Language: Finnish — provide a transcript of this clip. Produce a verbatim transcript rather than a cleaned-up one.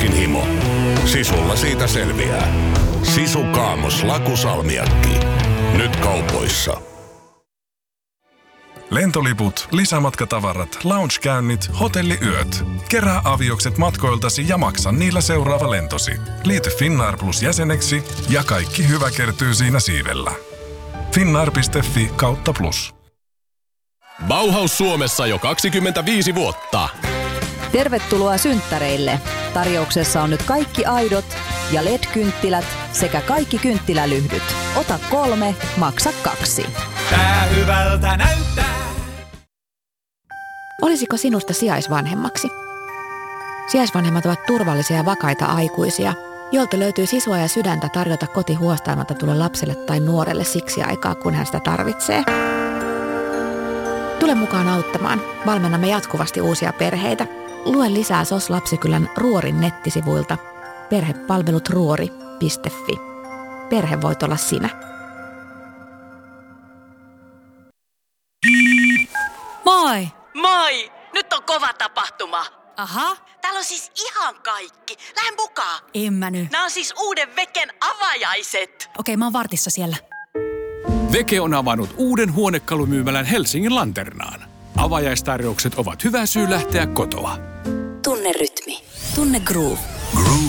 himo. Sisulla siitä selviää. Sisu Kaamos Lakusalmiakki. Nyt kaupoissa. Lentoliput, lisämatkatavarat, lounge-käynnit, hotelliyöt. Kerää aviokset matkoiltasi ja maksa niillä seuraava lentosi. Liity Finnair Plus jäseneksi ja kaikki hyvä kertyy siinä siivellä. finnair piste fi kautta plus. Bauhaus Suomessa jo kaksikymmentäviisi vuotta. Tervetuloa synttäreille. Tarjouksessa on nyt kaikki aidot ja L E D-kynttilät sekä kaikki kynttilälyhdyt. Ota kolme, maksa kaksi. Tää hyvältä näyttää. Olisiko sinusta sijaisvanhemmaksi? Sijaisvanhemmat ovat turvallisia ja vakaita aikuisia, joilta löytyy sisua ja sydäntä tarjota koti huostaanotetulle lapselle tai nuorelle siksi aikaa, kun hän sitä tarvitsee. Tule mukaan auttamaan. Valmennamme jatkuvasti uusia perheitä. Lue lisää S O S Lapsikylän Ruorin nettisivuilta perhepalvelut ruori piste fi. Perhe voit olla sinä. Moi! Moi! Nyt on kova tapahtuma. Aha. Täällä on siis ihan kaikki. Lähden mukaan. En mä nyt. Nämä on siis uuden Veken avajaiset. Okei, mä oon vartissa siellä. Veke on avannut uuden huonekalumyymälän Helsingin Lanternaan. Avajaistarjoukset ovat hyvä syy lähteä kotoa. Tunne rytmi. Tunne groove. Groove